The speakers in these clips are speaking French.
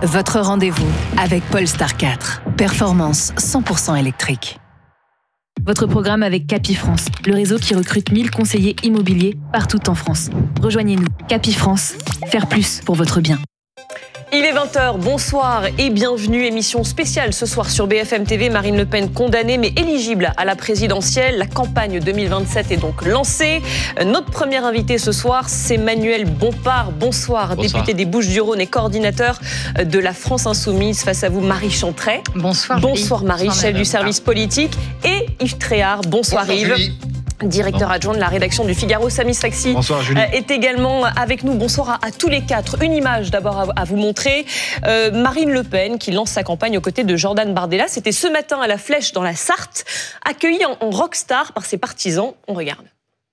Votre rendez-vous avec Polestar 4. Performance 100% électrique. Votre programme avec Capifrance, le réseau qui recrute 1000 conseillers immobiliers partout en France. Rejoignez-nous. Capifrance, faire plus pour votre bien. Il est 20h, bonsoir et bienvenue. Émission spéciale ce soir sur BFM TV. Marine Le Pen condamnée mais éligible à la présidentielle. La campagne 2027 est donc lancée. Notre premier invité ce soir, c'est Manuel Bompard. Bonsoir, député des Bouches-du-Rhône et coordinateur de la France Insoumise. Face à vous, Marie Chantrey. Bonsoir. Bonsoir Marie, chef du service politique. Et Yves Tréhard. Bonsoir Yves. Julie. Directeur adjoint de la rédaction du Figaro. Samy Sfaxi est également avec nous. Bonsoir à tous les quatre. Une image d'abord à vous montrer. Marine Le Pen qui lance sa campagne aux côtés de Jordan Bardella. C'était ce matin à la Flèche dans la Sarthe, accueillie en rockstar par ses partisans. On regarde.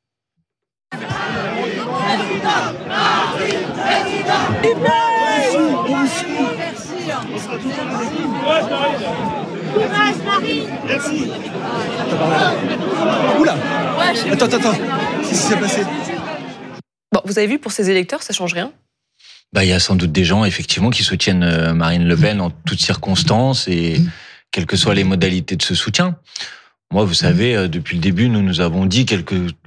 Courage, Marie. Merci. Oula. Attends. Qu'est-ce qui s'est passé? Bon, vous avez vu, pour ces électeurs, ça change rien? Il y a sans doute des gens, effectivement, qui soutiennent Marine Le Pen en toutes circonstances et quelles que soient les modalités de ce soutien. Moi, vous savez, depuis le début, nous avons dit quel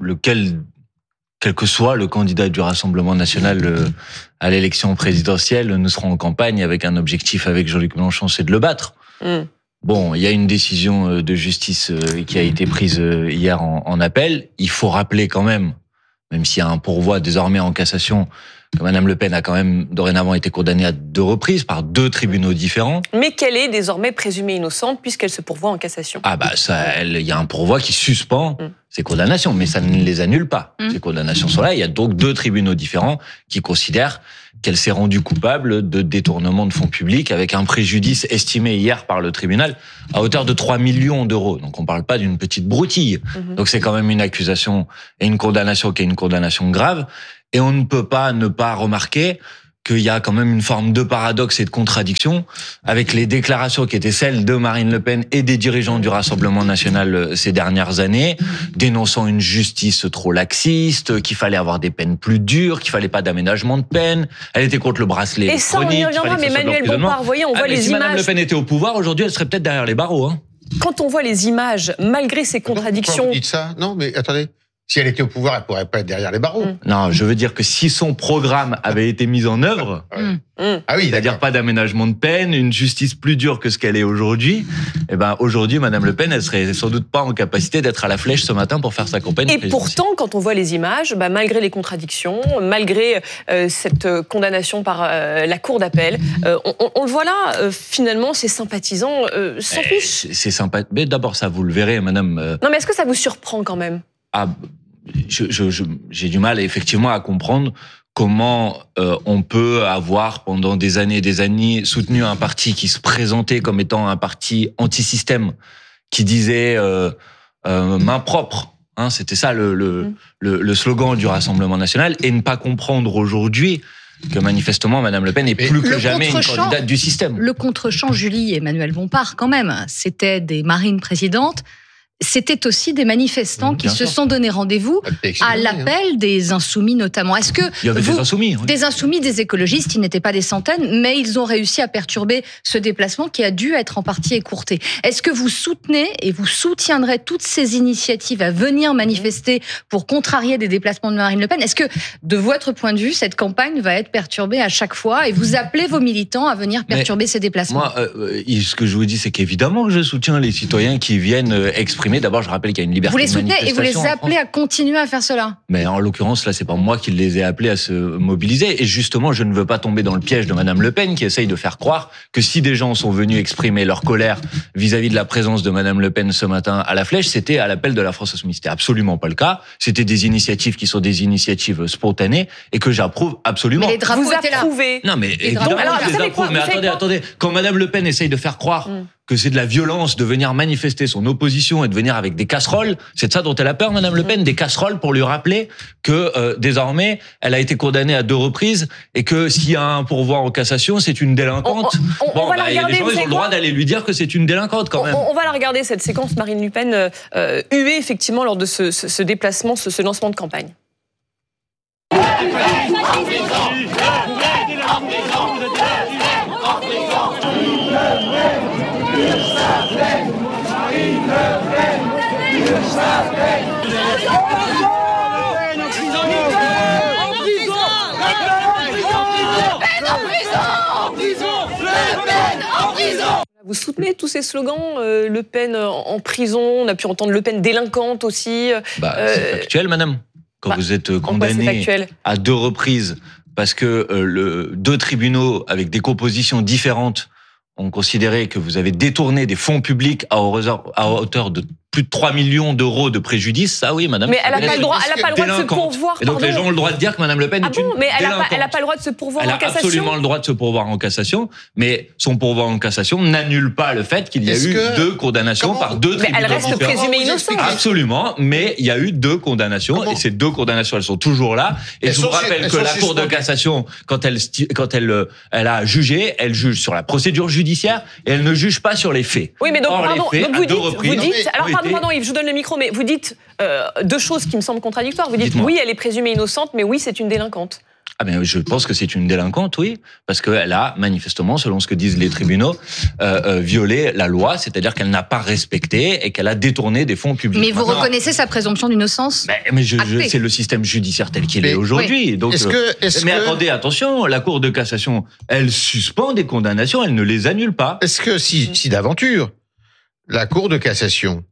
que soit le candidat du Rassemblement national à l'élection présidentielle, nous serons en campagne avec un objectif avec Jean-Luc Mélenchon, c'est de le battre. Bon, il y a une décision de justice qui a été prise hier en appel. Il faut rappeler quand même s'il y a un pourvoi désormais en cassation, que Madame Le Pen a quand même dorénavant été condamnée à 2 reprises par 2 tribunaux différents. Mais qu'elle est désormais présumée innocente puisqu'elle se pourvoit en cassation. Il y a un pourvoi qui suspend ces condamnations, mais ça ne les annule pas. Ces condamnations sont là. Il y a donc 2 tribunaux différents qui considèrent qu'elle s'est rendue coupable de détournement de fonds publics avec un préjudice estimé hier par le tribunal à hauteur de 3 millions d'euros. Donc on parle pas d'une petite broutille. Donc c'est quand même une accusation et une condamnation qui est une condamnation grave. Et on ne peut pas ne pas remarquer qu'il y a quand même une forme de paradoxe et de contradiction avec les déclarations qui étaient celles de Marine Le Pen et des dirigeants du Rassemblement national ces dernières années, dénonçant une justice trop laxiste, qu'il fallait avoir des peines plus dures, qu'il fallait pas d'aménagement de peine. Elle était contre le bracelet électronique. Et ça, on y reviendra, mais Manuel Bompard, voyez, on voit les si images. Madame Le Pen était au pouvoir, aujourd'hui, elle serait peut-être derrière les barreaux. Quand on voit les images, malgré ces contradictions... Vous dites ça? Non, mais attendez. Si elle était au pouvoir, elle pourrait pas être derrière les barreaux. Non, je veux dire que si son programme avait été mis en œuvre, ah oui, c'est-à-dire pas d'aménagement de peine, une justice plus dure que ce qu'elle est aujourd'hui, aujourd'hui, Madame Le Pen, elle serait sans doute pas en capacité d'être à la Flèche ce matin pour faire sa campagne présidentielle. Et pourtant, quand on voit les images, malgré les contradictions, malgré cette condamnation par la Cour d'appel, on le voit là, finalement, ses sympathisants s'en fichent. C'est sympa. Mais d'abord, ça, vous le verrez, Madame. Non, mais est-ce que ça vous surprend quand même? J'ai du mal effectivement à comprendre comment on peut avoir pendant des années soutenu un parti qui se présentait comme étant un parti anti-système, qui disait main propre. C'était ça le slogan du Rassemblement national, et ne pas comprendre aujourd'hui que manifestement Madame Le Pen est plus que jamais une candidate du système. Le contre-champ, Julie et Manuel Bompard, quand même, c'était des marines présidentes. C'était aussi des manifestants qui se sont donné rendez-vous à l'appel des insoumis notamment. Est-ce que il y avait des insoumis, des insoumis, des écologistes, ils n'étaient pas des centaines, mais ils ont réussi à perturber ce déplacement qui a dû être en partie écourté. Est-ce que vous soutenez et vous soutiendrez toutes ces initiatives à venir manifester pour contrarier des déplacements de Marine Le Pen? Est-ce que, de votre point de vue, cette campagne va être perturbée à chaque fois et vous appelez vos militants à venir perturber ces déplacements? Moi, ce que je vous dis, c'est qu'évidemment que je soutiens les citoyens qui viennent exprimer. D'abord, je rappelle qu'il y a une liberté de manifestation. Vous les soutenez et vous les appelez à continuer à faire cela? Mais en l'occurrence, là, c'est pas moi qui les ai appelés à se mobiliser. Et justement, je ne veux pas tomber dans le piège de Madame Le Pen qui essaye de faire croire que si des gens sont venus exprimer leur colère vis-à-vis de la présence de Madame Le Pen ce matin à la Flèche, c'était à l'appel de la France Insoumise. C'était absolument pas le cas. C'était des initiatives qui sont des initiatives spontanées et que j'approuve absolument. Mais les drapeaux vous étaient là. approuvez. Non, mais évidemment, je les approuve. Mais attendez. Quand Madame Le Pen essaye de faire croire que c'est de la violence de venir manifester son opposition et de venir avec des casseroles, c'est de ça dont elle a peur, Madame Le Pen, des casseroles pour lui rappeler que désormais, elle a été condamnée à 2 reprises et que s'il y a un pourvoi en cassation, c'est une délinquante. On va la regarder, les gens, ils ont le droit d'aller lui dire que c'est une délinquante quand même. On va la regarder, cette séquence, Marine Le Pen huée effectivement lors de ce déplacement, ce lancement de campagne. Vous soutenez tous ces slogans, Le Pen en prison, on a pu entendre Le Pen délinquante aussi. C'est factuel, madame. Quand vous êtes condamné à 2 reprises parce que 2 tribunaux avec des compositions différentes ont considéré que vous avez détourné des fonds publics à hauteur de plus de 3 millions d'euros de préjudice, ça oui, madame. Mais elle n'a pas le droit de se pourvoir. Et donc les gens ont le droit de dire que madame Le Pen est une mais délinquante. Elle n'a pas le droit de se pourvoir en cassation. Elle a absolument le droit de se pourvoir en cassation, mais son pourvoi en cassation n'annule pas le fait qu'il y a eu 2 condamnations par 2 tribunaux. Mais elle reste présumée innocente. Absolument, mais il y a eu 2 condamnations et ces 2 condamnations, elles sont toujours là. Et je vous rappelle que la Cour de cassation, quand elle a jugé, elle juge sur la procédure judiciaire et elle ne juge pas sur les faits. Oui, mais donc, Or, les faits, donc vous dites, pardon Yves, je vous donne le micro, mais vous dites 2 choses qui me semblent contradictoires. Vous dites oui, elle est présumée innocente, mais oui, c'est une délinquante. Ah ben, je pense que c'est une délinquante, oui, parce qu'elle a manifestement, selon ce que disent les tribunaux, violé la loi, c'est-à-dire qu'elle n'a pas respecté et qu'elle a détourné des fonds publics. Mais vous reconnaissez sa présomption d'innocence ? Mais c'est le système judiciaire tel qu'il est aujourd'hui. Oui. Donc, attendez, attention, la Cour de cassation, elle suspend des condamnations, elle ne les annule pas. Est-ce que si d'aventure, la Cour de cassation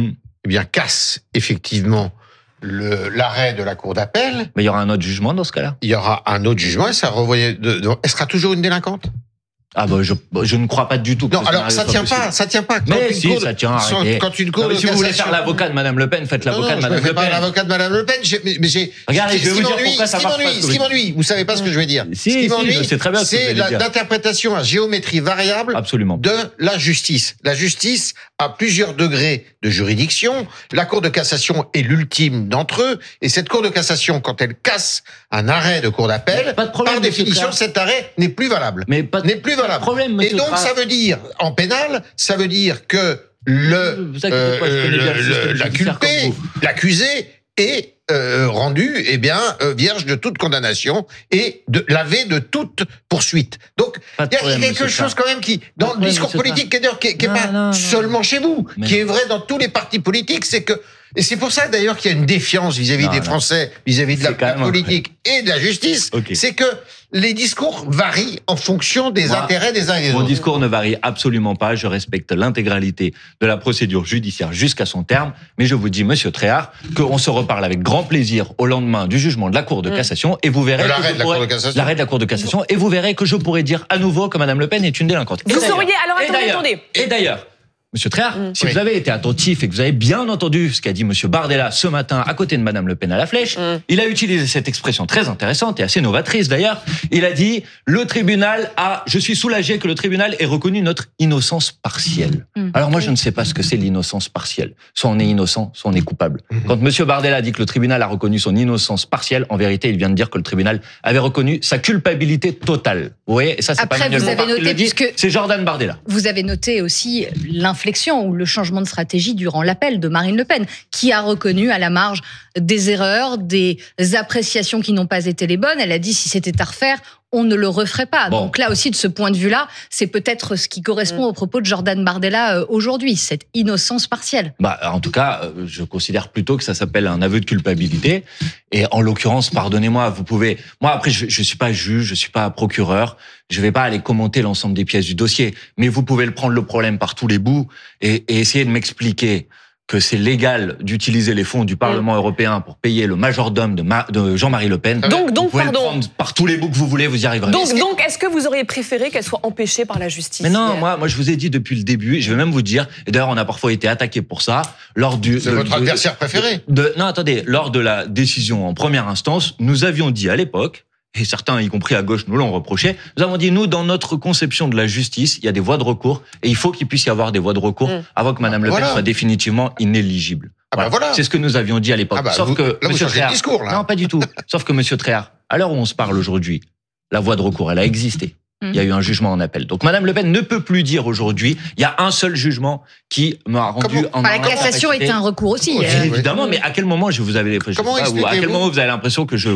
casse effectivement l'arrêt de la Cour d'appel. Mais il y aura un autre jugement dans ce cas-là. Il y aura un autre jugement et ça revoyait. Elle sera toujours une délinquante. Ah je ne crois pas du tout. Que non, alors ça tient pas. Mais si, ça tient. Quand une cour de si vous voulez faire l'avocat de Madame Le Pen, faites l'avocat de Madame Le Pen. Je ne fais pas l'avocat de Madame Le Pen. Regardez, je vais vous dire pourquoi ça marche pas. Ce qui m'ennuie, vous savez pas ce que je vais dire. Ce qui m'ennuie, c'est l'interprétation à géométrie variable de la justice. La justice a plusieurs degrés de juridiction. La Cour de cassation est l'ultime d'entre eux. Et cette Cour de cassation, quand elle casse un arrêt de cour d'appel, par définition, cet arrêt n'est plus valable. N'est plus valable. Problème, et donc, ça veut dire, en pénal, ça veut dire que l'inculpé, l'accusé est rendu, vierge de toute condamnation et lavé de toute poursuite. Donc, il y a quelque chose quand même qui, dans le discours politique, qui est pas seulement chez vous, qui est vrai dans tous les partis politiques, c'est que, et c'est pour ça d'ailleurs qu'il y a une défiance vis-à-vis des Français, vis-à-vis de la politique et de la justice, c'est que les discours varient en fonction des intérêts des uns et des autres. Mon discours ne varie absolument pas. Je respecte l'intégralité de la procédure judiciaire jusqu'à son terme. Mais je vous dis, monsieur Tréhard, qu'on se reparle avec grand plaisir au lendemain du jugement de la Cour de cassation et vous verrez l'arrêt de la Cour de cassation et vous verrez que je pourrai dire à nouveau que Madame Le Pen est une délinquante. Vous sauriez, alors attendez. Et d'ailleurs, monsieur Tréhard, si vous avez été attentif et que vous avez bien entendu ce qu'a dit monsieur Bardella ce matin à côté de madame Le Pen à la Flèche, il a utilisé cette expression très intéressante et assez novatrice d'ailleurs. Il a dit je suis soulagé que le tribunal ait reconnu notre innocence partielle. Alors moi je ne sais pas ce que c'est l'innocence partielle. Soit on est innocent, soit on est coupable. Quand monsieur Bardella dit que le tribunal a reconnu son innocence partielle, en vérité il vient de dire que le tribunal avait reconnu sa culpabilité totale. Vous voyez, et ça c'est après, pas Manuel Bompard qui le dit, puisque c'est Jordan Bardella. Vous avez noté aussi l'inflexion ou le changement de stratégie durant l'appel de Marine Le Pen, qui a reconnu à la marge des erreurs, des appréciations qui n'ont pas été les bonnes. Elle a dit si c'était à refaire, on ne le referait pas. Bon. Donc là aussi, de ce point de vue-là, c'est peut-être ce qui correspond aux propos de Jordan Bardella aujourd'hui, cette innocence partielle. En tout cas, je considère plutôt que ça s'appelle un aveu de culpabilité. Et en l'occurrence, pardonnez-moi, vous pouvez... Moi, après, je suis pas juge, je suis pas procureur, je vais pas aller commenter l'ensemble des pièces du dossier. Mais vous pouvez prendre le problème par tous les bouts et essayer de m'expliquer que c'est légal d'utiliser les fonds du Parlement européen pour payer le majordome de Jean-Marie Le Pen. Donc, vous pouvez le prendre par tous les bouts que vous voulez, vous y arriverez. Donc, est-ce que vous auriez préféré qu'elle soit empêchée par la justice? Mais non, moi, je vous ai dit depuis le début, je vais même vous dire, et d'ailleurs, on a parfois été attaqué pour ça, c'est votre adversaire préféré? Non, attendez, lors de la décision en première instance, nous avions dit à l'époque, et certains, y compris à gauche, nous l'ont reproché, nous avons dit, nous, dans notre conception de la justice, il y a des voies de recours, et il faut qu'il puisse y avoir des voies de recours avant que Madame Le Pen soit définitivement inéligible. Voilà. C'est ce que nous avions dit à l'époque. Sauf que monsieur Tréhard, non, pas du tout. Sauf que monsieur Tréhard, à l'heure où on se parle aujourd'hui, la voie de recours, elle a existé. Il y a eu un jugement en appel. Donc Madame Le Pen ne peut plus dire aujourd'hui, il y a un seul jugement qui m'a rendu en la cassation est un recours aussi. Évidemment, mais à quel moment vous avez à quel moment vous avez l'impression que je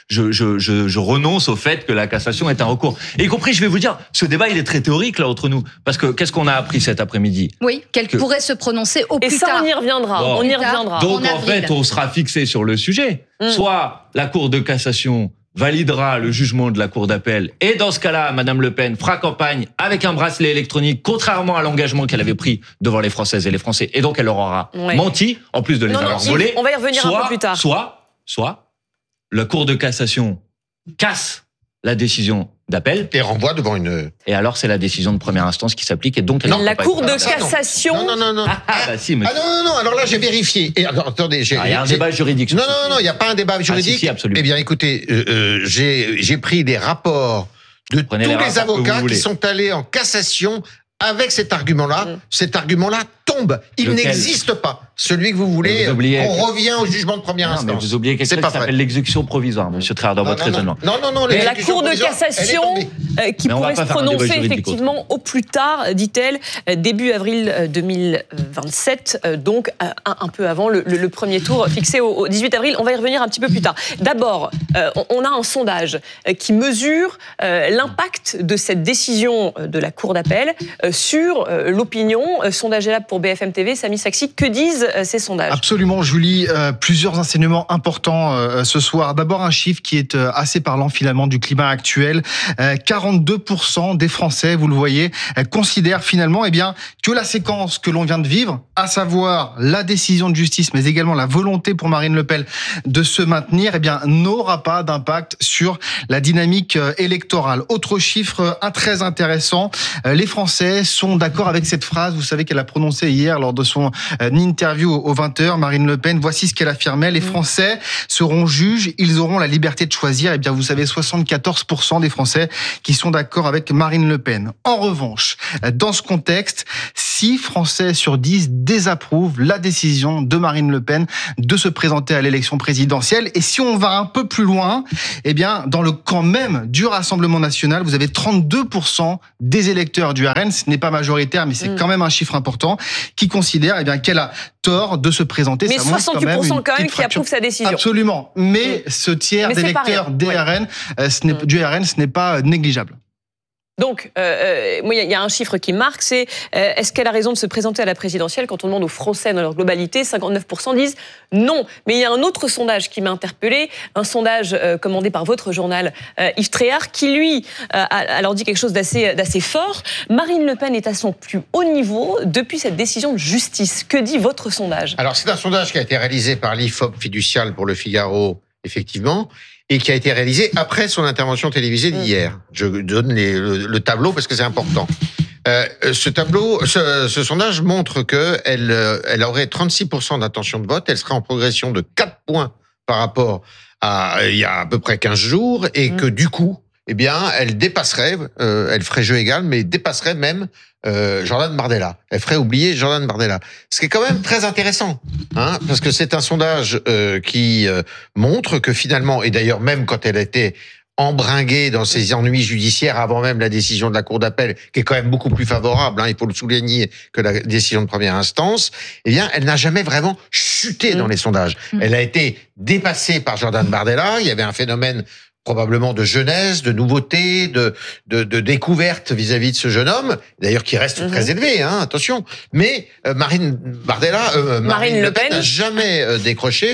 renonce au fait que la cassation est un recours? Et y compris, je vais vous dire, ce débat il est très théorique là entre nous, parce que qu'est-ce qu'on a appris cet après-midi? Oui, qu'elle pourrait se prononcer au plus tard. Et ça, on y reviendra. Bon. On y reviendra. Donc en fait, on sera fixé sur le sujet. Soit la Cour de cassation validera le jugement de la Cour d'appel, et dans ce cas-là, Madame Le Pen fera campagne avec un bracelet électronique, contrairement à l'engagement qu'elle avait pris devant les Françaises et les Français, et donc elle leur aura menti, en plus de les avoir volés. On va y revenir un peu plus tard. Soit la Cour de cassation casse la décision d'appel et renvoie devant une. Et alors c'est la décision de première instance qui s'applique, et donc la Cour de cassation. Non. Si, mais... non. Alors là, j'ai vérifié. Et attendez, il y a un débat juridique. Non, il n'y a pas un débat juridique. Si, absolument. Eh bien, écoutez, j'ai pris des rapports de tous les avocats qui sont allés en cassation avec cet argument-là. Cet argument-là tombe. Il n'existe pas. Celui que vous voulez, on revient au jugement de première instance. Mais vous oubliez quelque chose qui s'appelle l'exécution provisoire, monsieur Traire, dans votre raisonnement. Non. La Cour de cassation qui pourrait se prononcer effectivement au plus tard, dit-elle, début avril 2027, donc un peu avant le premier tour fixé au 18 avril. On va y revenir un petit peu plus tard. D'abord, on a un sondage qui mesure l'impact de cette décision de la Cour d'appel sur l'opinion. Sondage là pour BFM TV, Samy Saxi, que disent ces sondages? Absolument, Julie. Plusieurs enseignements importants ce soir. D'abord, un chiffre qui est assez parlant finalement du climat actuel. 42% des Français, vous le voyez, considèrent finalement que la séquence que l'on vient de vivre, à savoir la décision de justice, mais également la volonté pour Marine Le Pen de se maintenir, n'aura pas d'impact sur la dynamique électorale. Autre chiffre très intéressant, les Français sont d'accord avec cette phrase, vous savez qu'elle a prononcée hier lors de son interview au 20h, Marine Le Pen, voici ce qu'elle affirmait: les Français seront juges, ils auront la liberté de choisir. Vous savez, 74% des Français qui sont d'accord avec Marine Le Pen. En revanche, dans ce contexte, 6 Français sur 10 désapprouvent la décision de Marine Le Pen de se présenter à l'élection présidentielle. Et si on va un peu plus loin, dans le camp même du Rassemblement national, vous avez 32% des électeurs du RN, ce n'est pas majoritaire, mais c'est quand même un chiffre important, qui considèrent qu'elle a tort de se présenter. Mais ça 68% quand même qui approuvent sa décision. Absolument. Mais ce tiers d'électeurs du RN, ce n'est pas négligeable. Donc, il y a un chiffre qui marque, c'est est-ce qu'elle a raison de se présenter à la présidentielle? Quand on demande aux Français dans leur globalité, 59% disent non. Mais il y a un autre sondage qui m'a interpellée, un sondage commandé par votre journal, Yves Tréhard, qui lui alors dit quelque chose d'assez fort. Marine Le Pen est à son plus haut niveau depuis cette décision de justice. Que dit votre sondage? Alors, c'est un sondage qui a été réalisé par l'IFOP Fiducial pour Le Figaro, effectivement, et qui a été réalisé après son intervention télévisée d'hier. Je donne le tableau parce que c'est important. Ce sondage montre qu'elle aurait 36% d'intention de vote, elle serait en progression de 4 points par rapport à il y a à peu près 15 jours, et que du coup, elle dépasserait, elle ferait jeu égal, mais dépasserait même Jordan Bardella. Elle ferait oublier Jordan Bardella. Ce qui est quand même très intéressant, parce que c'est un sondage qui montre que finalement, et d'ailleurs même quand elle était embringuée dans ses ennuis judiciaires avant même la décision de la Cour d'appel, qui est quand même beaucoup plus favorable, il faut le souligner, que la décision de première instance, elle n'a jamais vraiment chuté dans les sondages. Elle a été dépassée par Jordan Bardella. Il y avait un phénomène probablement de jeunesse, de nouveauté, de découverte vis-à-vis de ce jeune homme, d'ailleurs qui reste très élevé, attention. Mais Marine Le Pen n'a jamais décroché,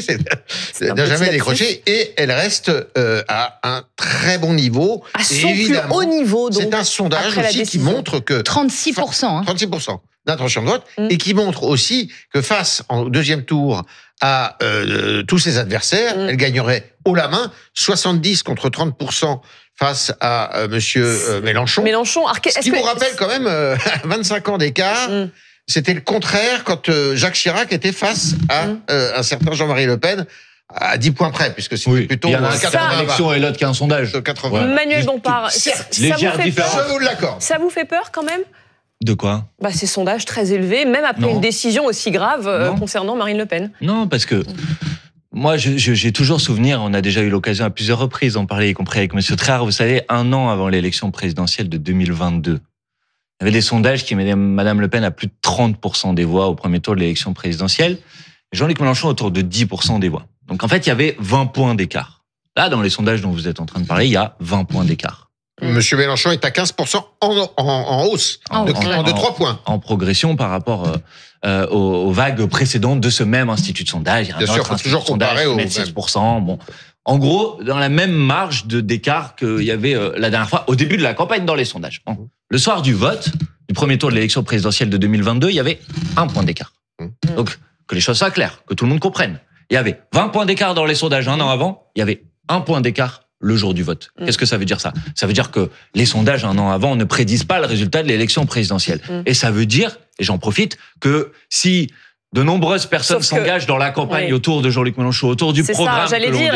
et elle reste à un très bon niveau. À son plus haut niveau, donc. C'est un sondage aussi qui montre que 36%. 36% d'intention de vote, et qui montre aussi que face au deuxième tour à tous ses adversaires, elle gagnerait haut la main, 70 contre 30% face à monsieur Mélenchon. Ce qui vous rappelle quand même 25 ans d'écart. C'était le contraire quand Jacques Chirac était face à un certain Jean-Marie Le Pen, à 10 points près, puisque c'était plutôt... Il y a une élection et l'autre qui a un sondage. 80. Manuel Bompard, légère différence. Je vous l'accorde. Ça vous fait peur quand même? De quoi? Ces sondages très élevés, même après une décision aussi grave concernant Marine Le Pen. Non, parce que Moi, j'ai toujours souvenir, on a déjà eu l'occasion à plusieurs reprises d'en parler, y compris avec Monsieur Tréhard, vous savez, 1 an avant l'élection présidentielle de 2022. Il y avait des sondages qui mettaient Madame Le Pen à plus de 30% des voix au premier tour de l'élection présidentielle, et Jean-Luc Mélenchon autour de 10% des voix. Donc en fait, il y avait 20 points d'écart. Là, dans les sondages dont vous êtes en train de parler, il y a 20 points d'écart. Monsieur Mélenchon est à 15% en hausse, de 3 points. En progression par rapport aux vagues précédentes de ce même institut de sondage. Bien sûr, il faut toujours comparer au 6%. Bon. En gros, dans la même marge d'écart qu'il y avait la dernière fois, au début de la campagne dans les sondages. Le soir du vote, du premier tour de l'élection présidentielle de 2022, il y avait 1 point d'écart. Donc, que les choses soient claires, que tout le monde comprenne. Il y avait 20 points d'écart dans les sondages 1 an avant, il y avait 1 point d'écart le jour du vote. Qu'est-ce que ça veut dire ça ? Ça veut dire que les sondages 1 an avant ne prédisent pas le résultat de l'élection présidentielle. Et ça veut dire, et j'en profite, que si de nombreuses personnes s'engagent dans la campagne autour de Jean-Luc Mélenchon, autour du programme. C'est ça, j'allais dire,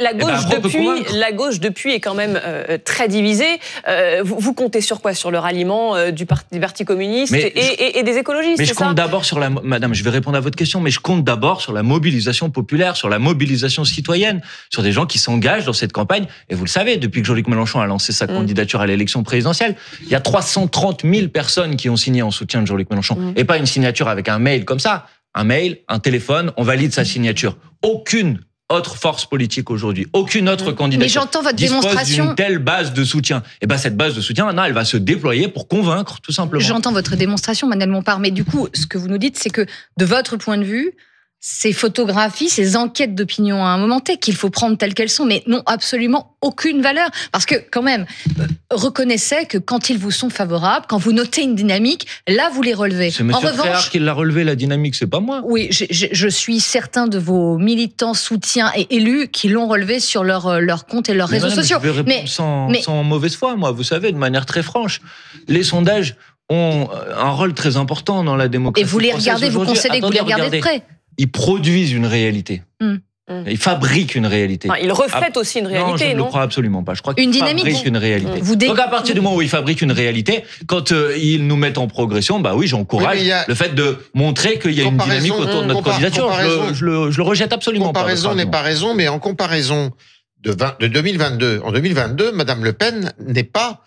la gauche depuis est quand même très divisée. Vous comptez sur quoi ? Sur le ralliement du Parti communiste et des écologistes, mais je compte d'abord sur Madame, je vais répondre à votre question, mais je compte d'abord sur la mobilisation populaire, sur la mobilisation citoyenne, sur des gens qui s'engagent dans cette campagne. Et vous le savez, depuis que Jean-Luc Mélenchon a lancé sa candidature à l'élection présidentielle, il y a 330 000 personnes qui ont signé en soutien de Jean-Luc Mélenchon. Et pas une signature avec un mail comme ça. Un mail, un téléphone, on valide sa signature. Aucune autre force politique aujourd'hui, aucune autre candidature mais j'entends votre dispose démonstration d'une telle base de soutien. Et ben cette base de soutien, maintenant, elle va se déployer pour convaincre, tout simplement. J'entends votre démonstration, Madame Bompard, mais du coup, ce que vous nous dites, c'est que de votre point de vue, ces photographies, ces enquêtes d'opinion à un moment T, qu'il faut prendre telles qu'elles sont, mais n'ont absolument aucune valeur. Parce que, quand même, reconnaissez que quand ils vous sont favorables, quand vous notez une dynamique, là, vous les relevez. C'est M. Tréhard qui l'a relevé, la dynamique, c'est pas moi. Oui, je suis certain de vos militants, soutiens et élus qui l'ont relevé sur leur compte et leurs réseaux sociaux. Je vais répondre sans mauvaise foi, moi, vous savez, de manière très franche. Les sondages ont un rôle très important dans la démocratie. Et vous les regardez, vous concédez que vous les regardez de près. Ils produisent une réalité. Ils fabriquent une réalité. Enfin, ils reflètent aussi une réalité, non, je ne le crois absolument pas. Je crois qu'ils fabriquent une réalité. Donc à partir du moment où ils fabriquent une réalité, quand ils nous mettent en progression, bah oui, j'encourage le fait de montrer qu'il y a une dynamique autour de notre candidature. Je le rejette absolument pas. Comparaison n'est pas raison, mais en comparaison de 2022, en 2022, Madame Le Pen n'est pas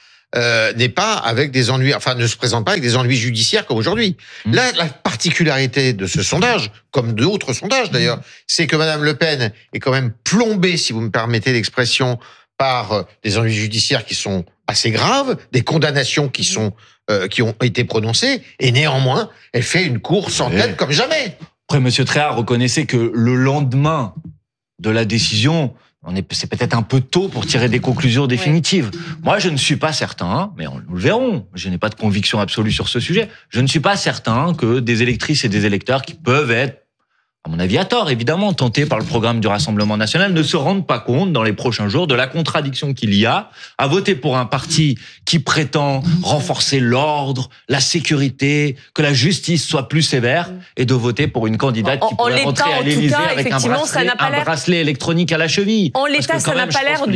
avec des ennuis, enfin ne se présente pas avec des ennuis judiciaires comme aujourd'hui. Là, la particularité de ce sondage, comme d'autres sondages d'ailleurs, c'est que Madame Le Pen est quand même plombée, si vous me permettez l'expression, par des ennuis judiciaires qui sont assez graves, des condamnations qui ont été prononcées, et néanmoins, elle fait une course en tête comme jamais. Après, Monsieur Tréhard, reconnaissez que le lendemain de la décision, c'est peut-être un peu tôt pour tirer des conclusions définitives. Moi, je ne suis pas certain, mais nous le verrons, je n'ai pas de conviction absolue sur ce sujet, je ne suis pas certain que des électrices et des électeurs qui peuvent être, à mon avis à tort évidemment, tentés par le programme du Rassemblement national, ne se rendent pas compte dans les prochains jours de la contradiction qu'il y a à voter pour un parti qui prétend renforcer l'ordre, la sécurité, que la justice soit plus sévère, et de voter pour une candidate qui pourrait rentrer à l'Élysée avec un bracelet électronique à la cheville. En l'état, ça n'a pas l'air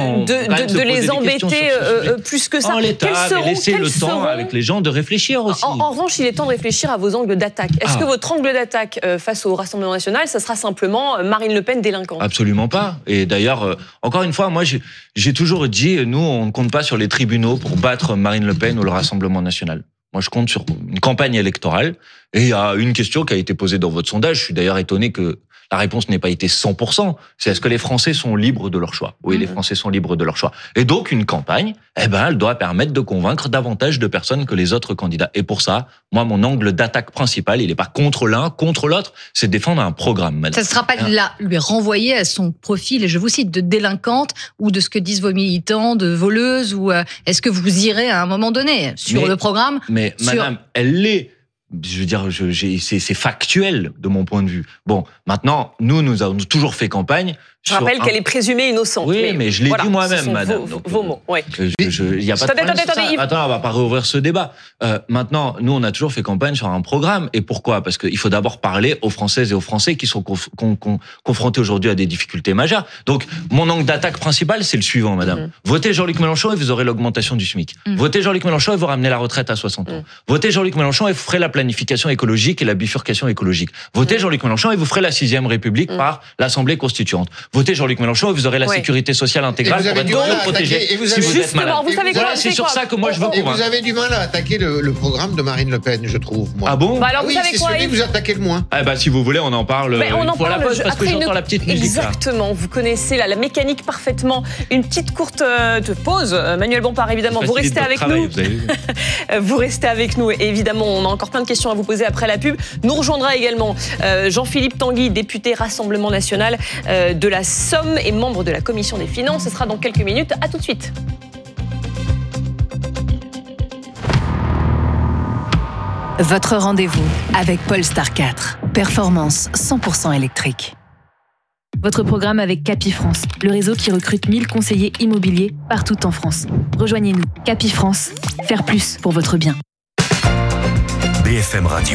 de les embêter plus que ça. En l'état, mais laissez le temps avec les gens de réfléchir aussi. En revanche, il est temps de réfléchir à vos angles d'attaque. Est-ce que votre angle d'attaque face au Rassemblement national, ça sera simplement Marine Le Pen délinquante? Absolument pas. Et d'ailleurs, encore une fois, moi, j'ai toujours dit, nous, on ne compte pas sur les tribunaux pour battre Marine Le Pen ou le Rassemblement national. Moi, je compte sur une campagne électorale. Et il y a une question qui a été posée dans votre sondage. Je suis d'ailleurs étonné que la réponse n'ait pas été 100%. C'est est-ce que les Français sont libres de leur choix? Oui, les Français sont libres de leur choix. Et donc, une campagne, elle doit permettre de convaincre davantage de personnes que les autres candidats. Et pour ça, moi, mon angle d'attaque principal, il n'est pas contre l'un, contre l'autre, c'est de défendre un programme, madame. Ça ne sera pas lui renvoyer à son profil, et je vous cite, de délinquante, ou de ce que disent vos militants, de voleuse, ou est-ce que vous irez à un moment donné sur le programme? Mais madame, elle l'est. Je veux dire, c'est factuel de mon point de vue. Bon, maintenant, nous avons toujours fait campagne Je rappelle qu'elle est présumée innocente. Oui, mais je l'ai dit moi-même, madame. Vos mots, oui. Il n'y a pas de problème sur ça. Attends, on va pas réouvrir ce débat. Maintenant, nous, on a toujours fait campagne sur un programme. Et pourquoi ? Parce qu'il faut d'abord parler aux Françaises et aux Français qui sont confrontés aujourd'hui à des difficultés majeures. Donc, mon angle d'attaque principal, c'est le suivant, madame. Votez Jean-Luc Mélenchon et vous aurez l'augmentation du SMIC. Votez Jean-Luc Mélenchon et vous ramenez la retraite à 60 ans. Votez Jean-Luc Mélenchon et vous ferez la planification écologique et la bifurcation écologique. Votez Jean-Luc Mélenchon et vous ferez la 6e République par l'Assemblée constituante. Votez Jean-Luc Mélenchon et vous aurez la sécurité sociale intégrale pour être mieux protégé si vous êtes malade. Voilà, c'est sur ça que moi je veux convaincre. Et vous avez du mal à attaquer le programme de Marine Le Pen, je trouve. Moi. Ah bon ? Alors, oui, c'est celui que vous attaquez le moins. Ah bah si vous voulez, on en parle. On en parle parce que j'entends la petite musique. Exactement. Vous connaissez la mécanique parfaitement. Une petite courte pause. Manuel Bompard, évidemment, vous restez avec nous. Vous restez avec nous. Évidemment, on a encore plein de questions à vous poser après la pub. Nous rejoindra également Jean-Philippe Tanguy, député Rassemblement National de la Somme et membre de la Commission des Finances. Ce sera dans quelques minutes. À tout de suite. Votre rendez-vous avec Polestar 4. Performance 100% électrique. Votre programme avec Capifrance, le réseau qui recrute 1000 conseillers immobiliers partout en France. Rejoignez-nous. Capifrance, faire plus pour votre bien. BFM Radio.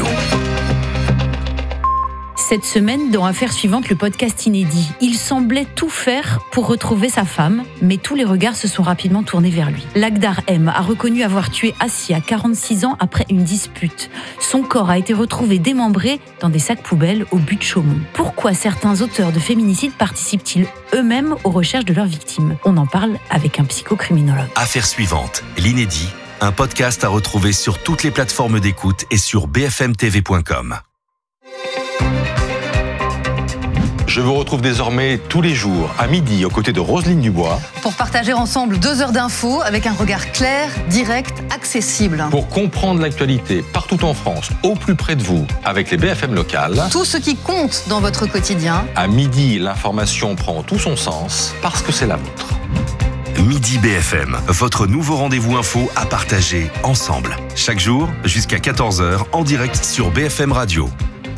Cette semaine, dans Affaires suivantes, le podcast inédit. Il semblait tout faire pour retrouver sa femme, mais tous les regards se sont rapidement tournés vers lui. Lakhdar M a reconnu avoir tué Assia, 46 ans, après une dispute. Son corps a été retrouvé démembré dans des sacs poubelles au but de Chaumont. Pourquoi certains auteurs de féminicides participent-ils eux-mêmes aux recherches de leurs victimes ? On en parle avec un psychocriminologue. Affaires suivantes, l'inédit, un podcast à retrouver sur toutes les plateformes d'écoute et sur bfmtv.com. Je vous retrouve désormais tous les jours à midi aux côtés de Roselyne Dubois pour partager ensemble 2 heures d'infos avec un regard clair, direct, accessible. Pour comprendre l'actualité partout en France, au plus près de vous, avec les BFM locales. Tout ce qui compte dans votre quotidien. À midi, l'information prend tout son sens parce que c'est la vôtre. Midi BFM, votre nouveau rendez-vous info à partager ensemble. Chaque jour, jusqu'à 14h, en direct sur BFM Radio.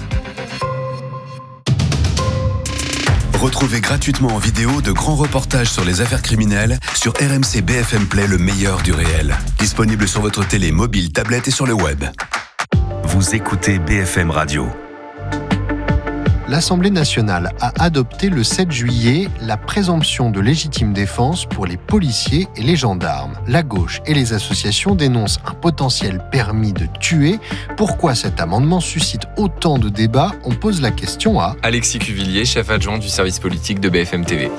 Retrouvez gratuitement en vidéo de grands reportages sur les affaires criminelles sur RMC BFM Play, le meilleur du réel. Disponible sur votre télé, mobile, tablette et sur le web. Vous écoutez BFM Radio. L'Assemblée nationale a adopté le 7 juillet la présomption de légitime défense pour les policiers et les gendarmes. La gauche et les associations dénoncent un potentiel permis de tuer. Pourquoi cet amendement suscite autant de débats ? On pose la question à Alexis Cuvillier, chef adjoint du service politique de BFM TV.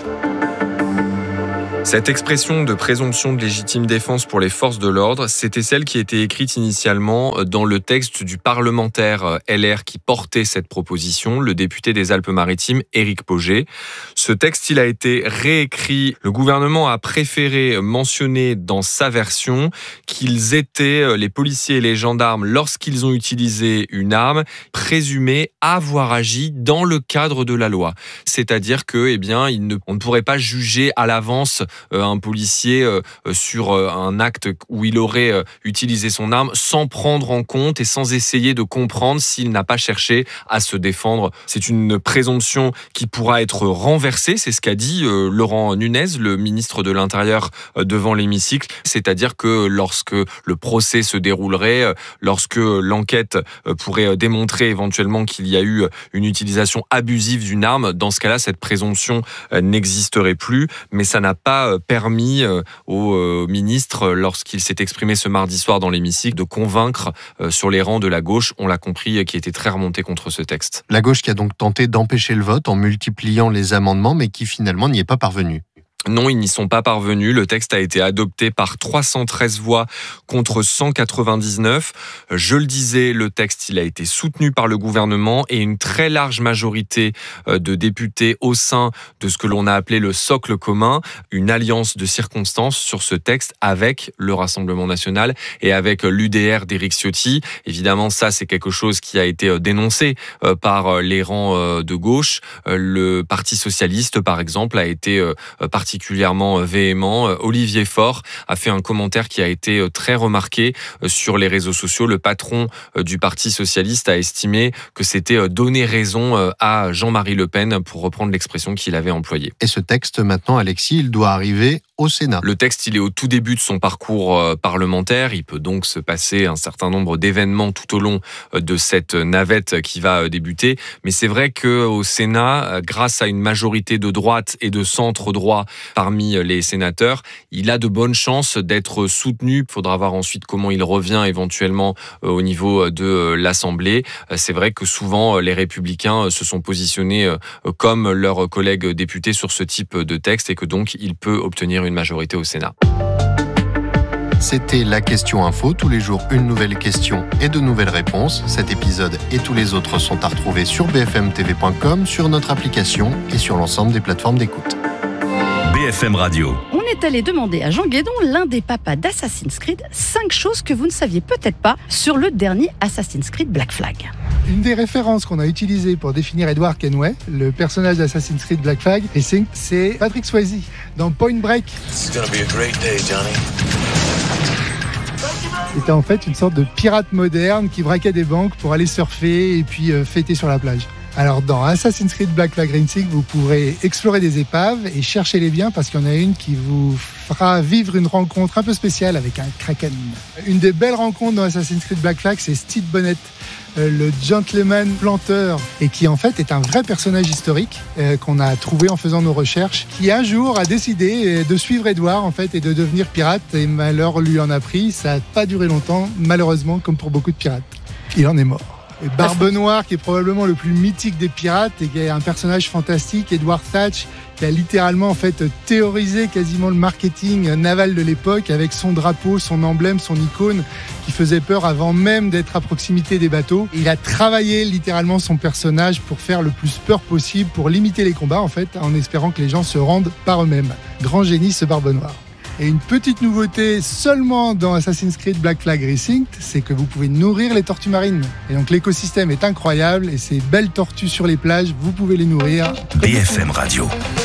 Cette expression de présomption de légitime défense pour les forces de l'ordre, c'était celle qui était écrite initialement dans le texte du parlementaire LR qui portait cette proposition, le député des Alpes-Maritimes, Éric Pauget. Ce texte, il a été réécrit. Le gouvernement a préféré mentionner dans sa version qu'ils étaient, les policiers et les gendarmes, lorsqu'ils ont utilisé une arme, présumés avoir agi dans le cadre de la loi. C'est-à-dire que, on ne pourrait pas juger à l'avance un policier sur un acte où il aurait utilisé son arme sans prendre en compte et sans essayer de comprendre s'il n'a pas cherché à se défendre. C'est une présomption qui pourra être renversée, c'est ce qu'a dit Laurent Nunez, le ministre de l'Intérieur, devant l'hémicycle. C'est-à-dire que lorsque le procès se déroulerait, lorsque l'enquête pourrait démontrer éventuellement qu'il y a eu une utilisation abusive d'une arme, dans ce cas-là, cette présomption n'existerait plus, mais ça n'a pas permis au ministre, lorsqu'il s'est exprimé ce mardi soir dans l'hémicycle, de convaincre sur les rangs de la gauche, on l'a compris, qui était très remonté contre ce texte. La gauche qui a donc tenté d'empêcher le vote en multipliant les amendements, mais qui finalement n'y est pas parvenue. Non, ils n'y sont pas parvenus. Le texte a été adopté par 313 voix contre 199. Je le disais, le texte, il a été soutenu par le gouvernement et une très large majorité de députés au sein de ce que l'on a appelé le socle commun, une alliance de circonstances sur ce texte avec le Rassemblement national et avec l'UDR d'Éric Ciotti. Évidemment, ça, c'est quelque chose qui a été dénoncé par les rangs de gauche. Le Parti socialiste, par exemple, a été particulièrement particulièrement véhément. Olivier Faure a fait un commentaire qui a été très remarqué sur les réseaux sociaux. Le patron du Parti socialiste a estimé que c'était donner raison à Jean-Marie Le Pen, pour reprendre l'expression qu'il avait employée. Et ce texte, maintenant, Alexis, il doit arriver au Sénat. Le texte, il est au tout début de son parcours parlementaire. Il peut donc se passer un certain nombre d'événements tout au long de cette navette qui va débuter. Mais c'est vrai qu'au Sénat, grâce à une majorité de droite et de centre-droit parmi les sénateurs, il a de bonnes chances d'être soutenu. Il faudra voir ensuite comment il revient éventuellement au niveau de l'Assemblée. C'est vrai que souvent, les Républicains se sont positionnés comme leurs collègues députés sur ce type de texte et que donc il peut obtenir une majorité au Sénat. C'était la question info. Tous les jours, une nouvelle question et de nouvelles réponses. Cet épisode et tous les autres sont à retrouver sur bfmtv.com, sur notre application et sur l'ensemble des plateformes d'écoute. BFM Radio. On est allé demander à Jean Guédon, l'un des papas d'Assassin's Creed, 5 choses que vous ne saviez peut-être pas sur le dernier Assassin's Creed Black Flag. Une des références qu'on a utilisées pour définir Edward Kenway, le personnage d'Assassin's Creed Black Flag, c'est Patrick Swayze dans Point Break. It's gonna be a great day, Johnny. C'était en fait une sorte de pirate moderne qui braquait des banques pour aller surfer et puis fêter sur la plage. Alors dans Assassin's Creed Black Flag Rising, vous pourrez explorer des épaves et chercher les biens parce qu'il y en a une qui vous fera vivre une rencontre un peu spéciale avec un kraken. Une des belles rencontres dans Assassin's Creed Black Flag, c'est Steve Bonnet, le gentleman planteur, et qui en fait est un vrai personnage historique qu'on a trouvé en faisant nos recherches, qui un jour a décidé de suivre Edward en fait et de devenir pirate, et malheur lui en a pris. Ça n'a pas duré longtemps, malheureusement, comme pour beaucoup de pirates. Il en est mort. Et Barbe Noire, qui est probablement le plus mythique des pirates et qui est un personnage fantastique, Edward Thatch, qui a littéralement en fait théorisé quasiment le marketing naval de l'époque avec son drapeau, son emblème, son icône qui faisait peur avant même d'être à proximité des bateaux. Il a travaillé littéralement son personnage pour faire le plus peur possible, pour limiter les combats en fait, en espérant que les gens se rendent par eux-mêmes. Grand génie ce Barbe Noire. Et une petite nouveauté seulement dans Assassin's Creed Black Flag Rising, c'est que vous pouvez nourrir les tortues marines. Et donc l'écosystème est incroyable et ces belles tortues sur les plages, vous pouvez les nourrir. BFM Radio.